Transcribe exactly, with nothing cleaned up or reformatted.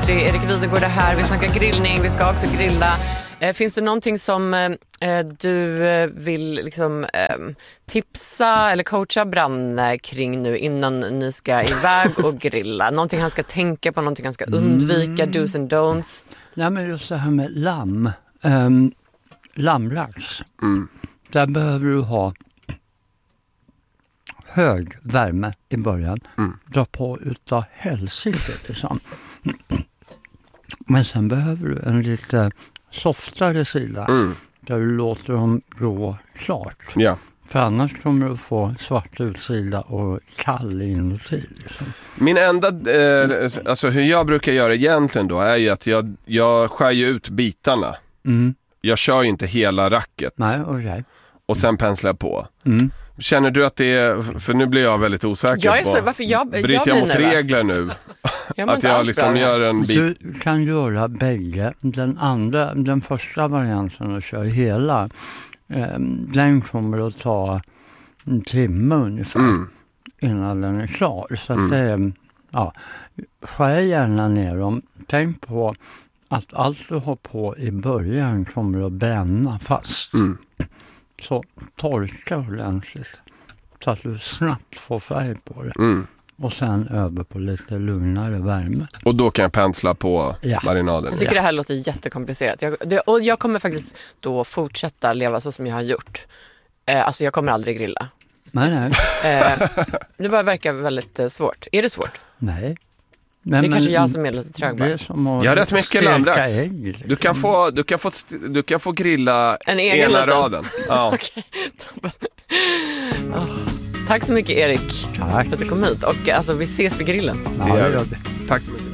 tre, Erik Videgård är här. Vi snackar grillning, vi ska också grilla. Eh, finns det någonting som eh, du eh, vill liksom, eh, tipsa eller coacha Branne kring nu innan ni ska iväg och grilla? Någonting han ska tänka på, någonting han ska undvika, mm. do's and don'ts? Nej, men just det här med lamm. Um, lammlax. Mm. Där behöver du ha hög värme i början. Mm. Dra på utav helsike liksom. Men sen behöver du en lite softare sida. Mm. Där du låter dem gå klart. Ja. För annars kommer du få svart utsida och kall inuti. Liksom. Min enda, eh, alltså hur jag brukar göra egentligen då är ju att jag, jag skär ju ut bitarna. Mm. Jag kör ju inte hela racket. Nej, okay. Och sen penslar på. Mm. Känner du att det är, för nu blir jag väldigt osäker jag är så, på, varför jag, bryter jag, jag mot nervös. regler nu? Jag att jag liksom gör en bit. Du kan göra bägge. Den andra, den första varianten att köra hela, eh, den kommer att ta en timme ungefär mm. innan den är klar. Så mm. att det, ja, skär gärna ner dem. Tänk på att allt du har på i början kommer att bränna fast. Mm. Så torka ordentligt så att du snabbt får färg på det. Mm. Och sen över på lite lugnare värme. Och då kan jag pensla på ja. marinaden. Jag tycker ja. det här låter jättekomplicerat. Jag, det, och jag kommer faktiskt då fortsätta leva så som jag har gjort. Eh, alltså jag kommer aldrig grilla. Nej, nej. Eh, det bara verkar väldigt eh, svårt. Är det svårt? Nej. Men, det är kanske jag som är lite trög. Jag har rätt mycket lammlax. Du kan få du kan få du kan få grilla en egen ena liten. raden. Ja. Okej. Oh. Tack så mycket Erik. Tack. För att du kom hit och alltså vi ses vid grillen. Ja, det gör vi. Tack så mycket.